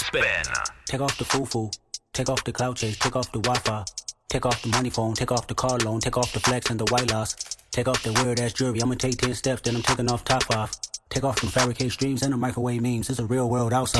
Spin. Take off the foo-foo, take off the cloud chase, take off the Wi-Fi, take off the money phone, take off the car loan, take off the flex and the white loss, take off the weird-ass jewelry, I'ma take 10 steps, then I'm taking off top 5. Take off them fabricated streams and the microwave memes, it's a real world outside.